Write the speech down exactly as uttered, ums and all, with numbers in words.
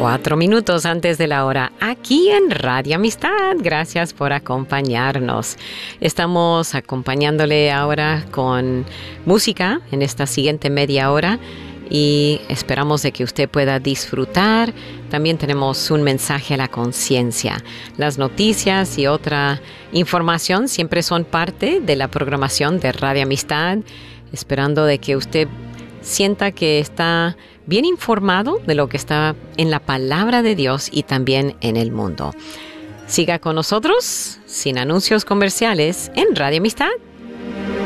Cuatro minutos antes de la hora, aquí en Radio Amistad. Gracias por acompañarnos. Estamos acompañándole ahora con música en esta siguiente media hora y esperamos de que usted pueda disfrutar. También tenemos un mensaje a la conciencia. Las noticias y otra información siempre son parte de la programación de Radio Amistad, esperando de que usted sienta que está bien informado de lo que está en la palabra de Dios y también en el mundo. Siga con nosotros, sin anuncios comerciales, en Radio Amistad.